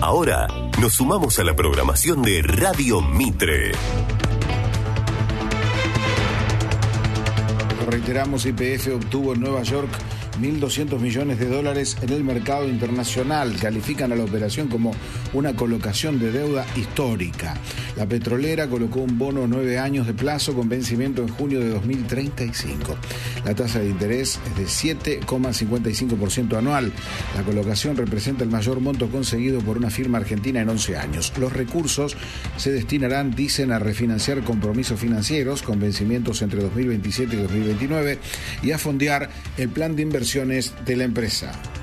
Ahora nos sumamos a la programación de Radio Mitre. Reiteramos, YPF obtuvo en Nueva York $1.200 millones en el mercado internacional. Califican a la operación como una colocación de deuda histórica. La petrolera colocó un bono a 9 años de plazo con vencimiento en junio de 2035. La tasa de interés es de 7,55% anual. La colocación representa el mayor monto conseguido por una firma argentina en 11 años. Los recursos se destinarán, dicen, a refinanciar compromisos financieros con vencimientos entre 2027 y 2029 y a fondear el plan de inversión de la empresa.